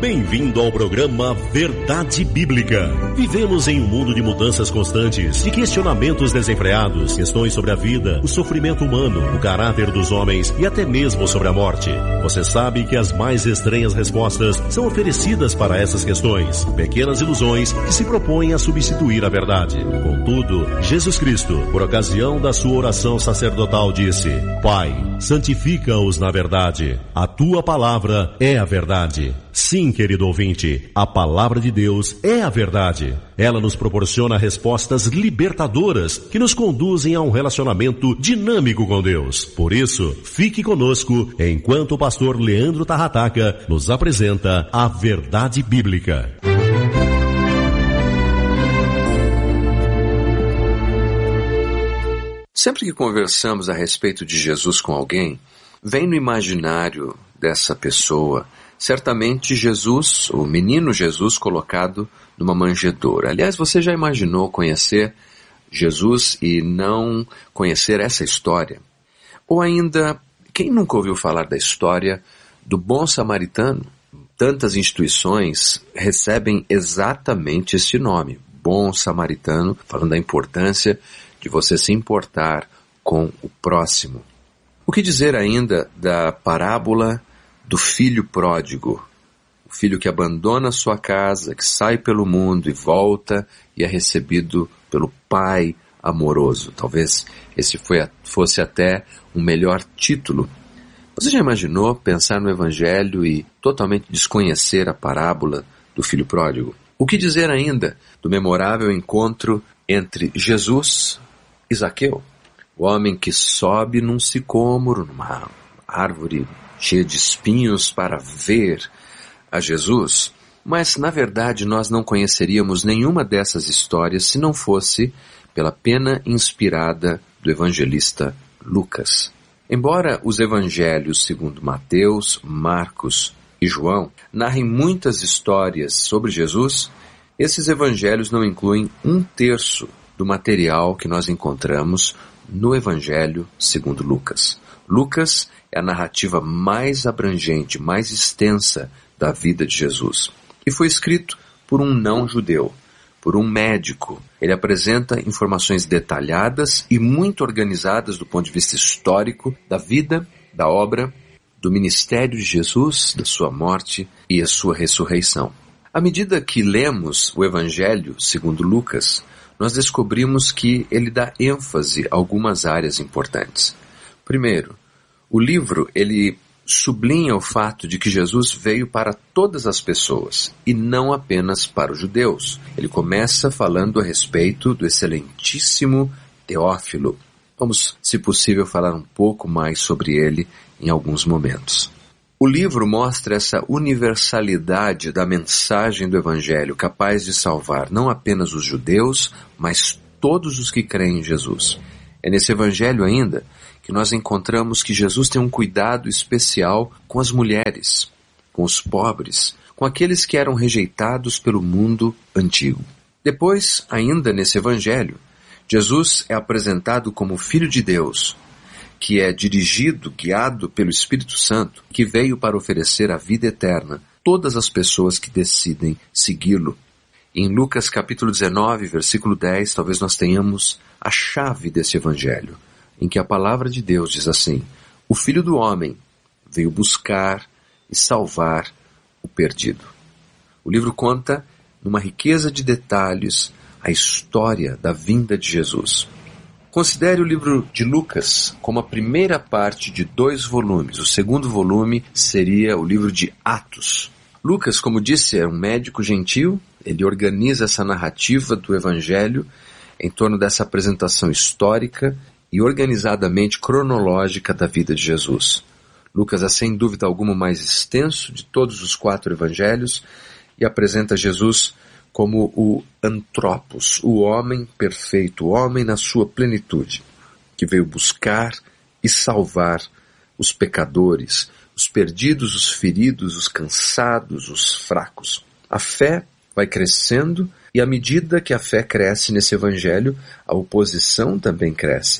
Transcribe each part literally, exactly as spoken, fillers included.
Bem-vindo ao programa Verdade Bíblica. Vivemos em um mundo de mudanças constantes, de questionamentos desenfreados, questões sobre a vida, o sofrimento humano, o caráter dos homens e até mesmo sobre a morte. Você sabe que as mais estranhas respostas são oferecidas para essas questões, pequenas ilusões que se propõem a substituir a verdade. Contudo, Jesus Cristo, por ocasião da sua oração sacerdotal, disse: Pai, santifica-os na verdade. A tua palavra é a verdade. Sim, querido ouvinte, a palavra de Deus é a verdade. Ela nos proporciona respostas libertadoras que nos conduzem a um relacionamento dinâmico com Deus. Por isso, fique conosco enquanto o pastor Leandro Tarrataca nos apresenta a Verdade Bíblica. Sempre que conversamos a respeito de Jesus com alguém, vem no imaginário dessa pessoa certamente Jesus, o menino Jesus colocado numa manjedoura. Aliás, você já imaginou conhecer Jesus e não conhecer essa história? Ou ainda, quem nunca ouviu falar da história do bom samaritano? Tantas instituições recebem exatamente esse nome, bom samaritano, falando da importância de você se importar com o próximo. O que dizer ainda da parábola do filho pródigo, o filho que abandona sua casa, que sai pelo mundo e volta e é recebido pelo pai amoroso? Talvez esse foi, fosse até um melhor título. Você já imaginou pensar no Evangelho e totalmente desconhecer a parábola do filho pródigo? O que dizer ainda do memorável encontro entre Jesus e Zaqueu, o homem que sobe num sicômoro, numa árvore cheia de espinhos para ver a Jesus? Mas, na verdade, nós não conheceríamos nenhuma dessas histórias se não fosse pela pena inspirada do evangelista Lucas. Embora os evangelhos segundo Mateus, Marcos e João narrem muitas histórias sobre Jesus, esses evangelhos não incluem um terço do material que nós encontramos no evangelho segundo Lucas. Lucas é a narrativa mais abrangente, mais extensa da vida de Jesus. E foi escrito por um não-judeu, por um médico. Ele apresenta informações detalhadas e muito organizadas do ponto de vista histórico da vida, da obra, do ministério de Jesus, da sua morte e a sua ressurreição. À medida que lemos o Evangelho segundo Lucas, nós descobrimos que ele dá ênfase a algumas áreas importantes. Primeiro, o livro ele sublinha o fato de que Jesus veio para todas as pessoas e não apenas para os judeus. Ele começa falando a respeito do excelentíssimo Teófilo. Vamos, se possível, falar um pouco mais sobre ele em alguns momentos. O livro mostra essa universalidade da mensagem do Evangelho, capaz de salvar não apenas os judeus, mas todos os que creem em Jesus. É nesse Evangelho ainda que nós encontramos que Jesus tem um cuidado especial com as mulheres, com os pobres, com aqueles que eram rejeitados pelo mundo antigo. Depois, ainda nesse Evangelho, Jesus é apresentado como Filho de Deus, que é dirigido, guiado pelo Espírito Santo, que veio para oferecer a vida eterna a todas as pessoas que decidem segui-lo. Em Lucas capítulo dezenove, versículo dez, talvez nós tenhamos a chave desse Evangelho, em que a palavra de Deus diz assim: o Filho do Homem veio buscar e salvar o perdido. O livro conta, numa riqueza de detalhes, a história da vinda de Jesus. Considere o livro de Lucas como a primeira parte de dois volumes. O segundo volume seria o livro de Atos. Lucas, como disse, é um médico gentil. Ele organiza essa narrativa do Evangelho em torno dessa apresentação histórica e organizadamente cronológica da vida de Jesus. Lucas é sem dúvida alguma o mais extenso de todos os quatro evangelhos e apresenta Jesus como o antropos, o homem perfeito, o homem na sua plenitude, que veio buscar e salvar os pecadores, os perdidos, os feridos, os cansados, os fracos. A fé vai crescendo e à medida que a fé cresce nesse evangelho, a oposição também cresce.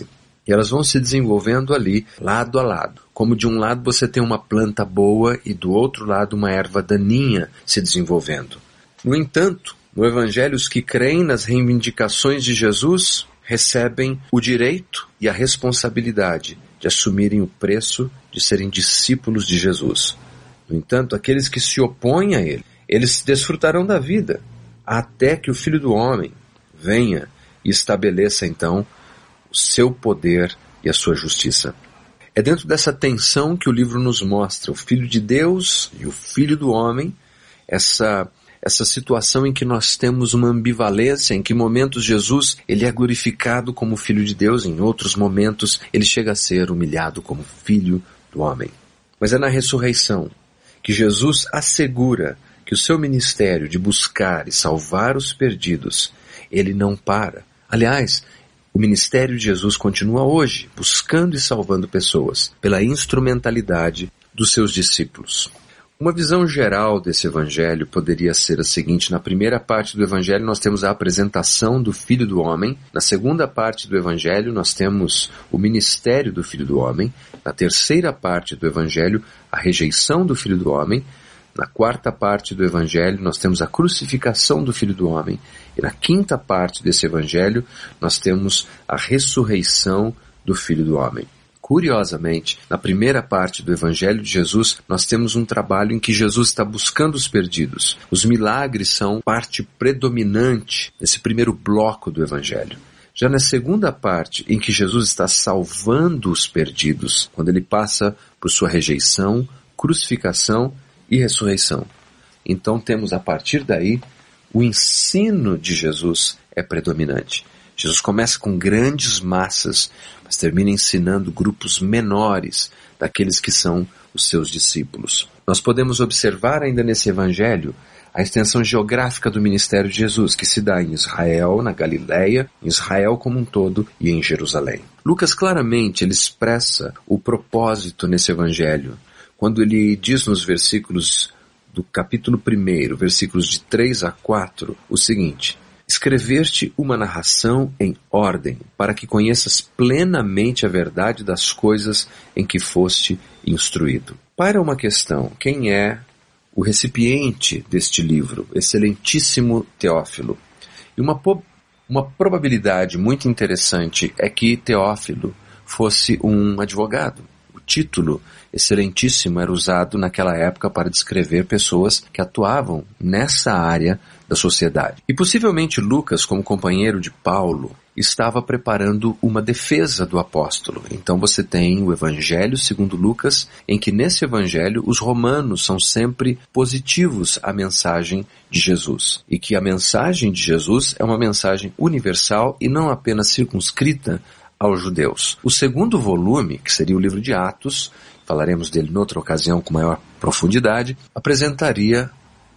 E elas vão se desenvolvendo ali, lado a lado. Como de um lado você tem uma planta boa e do outro lado uma erva daninha se desenvolvendo. No entanto, no Evangelho, os que creem nas reivindicações de Jesus recebem o direito e a responsabilidade de assumirem o preço de serem discípulos de Jesus. No entanto, aqueles que se opõem a ele, eles desfrutarão da vida, até que o Filho do Homem venha e estabeleça então o seu poder e a sua justiça. É dentro dessa tensão que o livro nos mostra o Filho de Deus e o Filho do Homem, essa, essa situação em que nós temos uma ambivalência, em que momentos Jesus ele é glorificado como Filho de Deus, em outros momentos ele chega a ser humilhado como Filho do Homem. Mas é na ressurreição que Jesus assegura que o seu ministério de buscar e salvar os perdidos, ele não para. Aliás, o ministério de Jesus continua hoje, buscando e salvando pessoas, pela instrumentalidade dos seus discípulos. Uma visão geral desse evangelho poderia ser a seguinte: na primeira parte do evangelho nós temos a apresentação do Filho do Homem, na segunda parte do evangelho nós temos o ministério do Filho do Homem, na terceira parte do evangelho a rejeição do Filho do Homem, na quarta parte do Evangelho, nós temos a crucificação do Filho do Homem. E na quinta parte desse Evangelho, nós temos a ressurreição do Filho do Homem. Curiosamente, na primeira parte do Evangelho de Jesus, nós temos um trabalho em que Jesus está buscando os perdidos. Os milagres são parte predominante desse primeiro bloco do Evangelho. Já na segunda parte, em que Jesus está salvando os perdidos, quando ele passa por sua rejeição, crucificação e ressurreição. Então temos a partir daí o ensino de Jesus é predominante. Jesus começa com grandes massas, mas termina ensinando grupos menores daqueles que são os seus discípulos. Nós podemos observar ainda nesse evangelho a extensão geográfica do ministério de Jesus, que se dá em Israel, na Galileia, em Israel como um todo e em Jerusalém. Lucas claramente ele expressa o propósito nesse evangelho, quando ele diz nos versículos do capítulo primeiro, versículos de três a quatro, o seguinte: escrever-te uma narração em ordem, para que conheças plenamente a verdade das coisas em que foste instruído. Para uma questão: quem é o recipiente deste livro, excelentíssimo Teófilo? E uma, uma probabilidade muito interessante é que Teófilo fosse um advogado. O título excelentíssimo era usado naquela época para descrever pessoas que atuavam nessa área da sociedade. E possivelmente Lucas, como companheiro de Paulo, estava preparando uma defesa do apóstolo. Então você tem o Evangelho segundo Lucas, em que nesse Evangelho os romanos são sempre positivos à mensagem de Jesus. E que a mensagem de Jesus é uma mensagem universal e não apenas circunscrita aos judeus. O segundo volume, que seria o livro de Atos, falaremos dele noutra ocasião com maior profundidade, apresentaria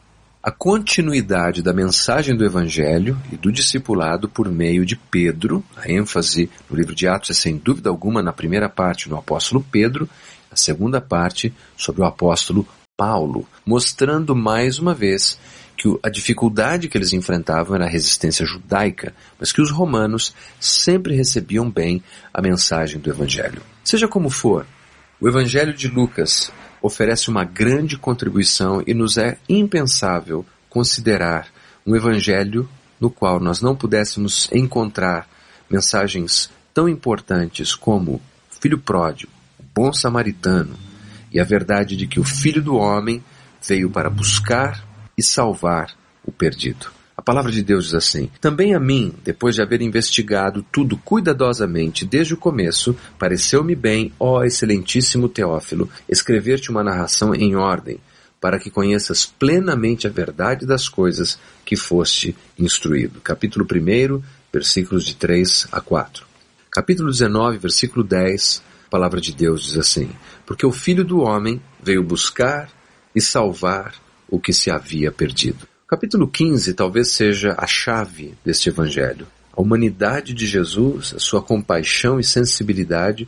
a continuidade da mensagem do Evangelho e do discipulado por meio de Pedro. A ênfase no livro de Atos é sem dúvida alguma na primeira parte no apóstolo Pedro, na segunda parte sobre o apóstolo Paulo, mostrando mais uma vez que a dificuldade que eles enfrentavam era a resistência judaica, mas que os romanos sempre recebiam bem a mensagem do Evangelho. Seja como for, o Evangelho de Lucas oferece uma grande contribuição e nos é impensável considerar um Evangelho no qual nós não pudéssemos encontrar mensagens tão importantes como o Filho Pródigo, o Bom Samaritano e a verdade de que o Filho do Homem veio para buscar e salvar o perdido. A palavra de Deus diz assim: também a mim, depois de haver investigado tudo cuidadosamente desde o começo, pareceu-me bem, ó excelentíssimo Teófilo, escrever-te uma narração em ordem, para que conheças plenamente a verdade das coisas que foste instruído. Capítulo primeiro, versículos de três a quatro. Capítulo dezenove, versículo dez, a palavra de Deus diz assim: porque o Filho do Homem veio buscar e salvar o que se havia perdido. Capítulo quinze talvez seja a chave deste evangelho. A humanidade de Jesus, a sua compaixão e sensibilidade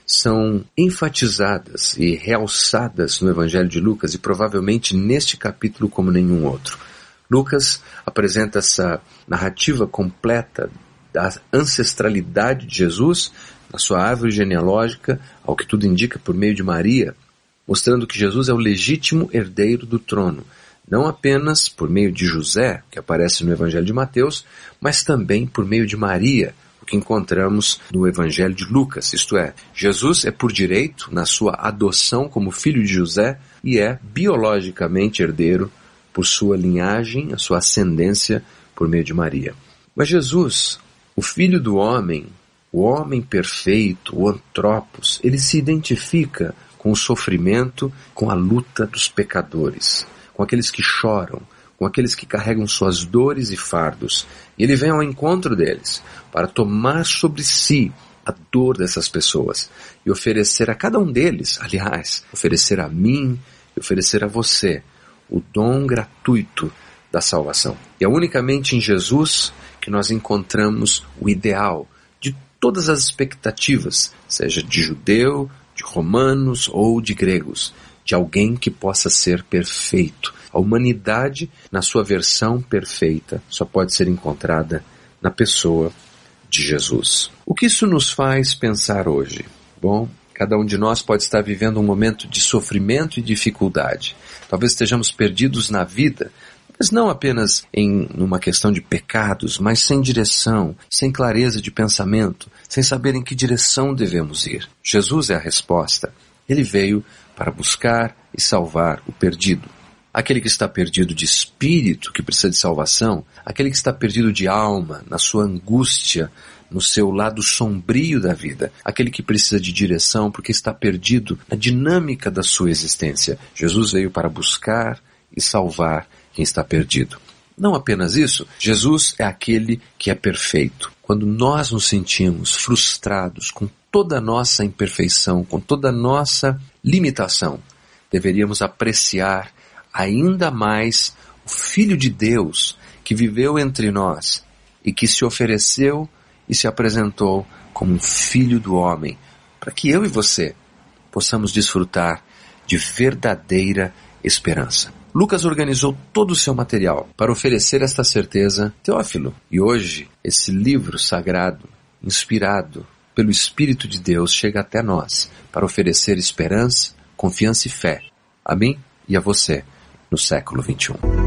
são enfatizadas e realçadas no evangelho de Lucas e provavelmente neste capítulo como nenhum outro. Lucas apresenta essa narrativa completa da ancestralidade de Jesus, na sua árvore genealógica, ao que tudo indica, por meio de Maria, mostrando que Jesus é o legítimo herdeiro do trono, não apenas por meio de José, que aparece no Evangelho de Mateus, mas também por meio de Maria, o que encontramos no Evangelho de Lucas, isto é, Jesus é por direito, na sua adoção como filho de José, e é biologicamente herdeiro por sua linhagem, a sua ascendência por meio de Maria. Mas Jesus, o Filho do homem, o homem perfeito, o antropos, ele se identifica com o sofrimento, com a luta dos pecadores, com aqueles que choram, com aqueles que carregam suas dores e fardos. E ele vem ao encontro deles para tomar sobre si a dor dessas pessoas e oferecer a cada um deles, aliás, oferecer a mim e oferecer a você o dom gratuito da salvação. E é unicamente em Jesus que nós encontramos o ideal de todas as expectativas, seja de judeu, de romanos ou de gregos, de alguém que possa ser perfeito. A humanidade, na sua versão perfeita, só pode ser encontrada na pessoa de Jesus. O que isso nos faz pensar hoje? Bom, cada um de nós pode estar vivendo um momento de sofrimento e dificuldade. Talvez estejamos perdidos na vida, mas não apenas em uma questão de pecados, mas sem direção, sem clareza de pensamento, sem saber em que direção devemos ir. Jesus é a resposta. Ele veio para buscar e salvar o perdido. Aquele que está perdido de espírito, que precisa de salvação, aquele que está perdido de alma, na sua angústia, no seu lado sombrio da vida, aquele que precisa de direção porque está perdido na dinâmica da sua existência. Jesus veio para buscar e salvar quem está perdido. Não apenas isso, Jesus é aquele que é perfeito. Quando nós nos sentimos frustrados com toda a nossa imperfeição, com toda a nossa limitação, deveríamos apreciar ainda mais o Filho de Deus que viveu entre nós e que se ofereceu e se apresentou como um Filho do homem, para que eu e você possamos desfrutar de verdadeira esperança. Lucas organizou todo o seu material para oferecer esta certeza a Teófilo. E hoje, esse livro sagrado, inspirado pelo Espírito de Deus, chega até nós para oferecer esperança, confiança e fé a mim e a você no século vinte e um.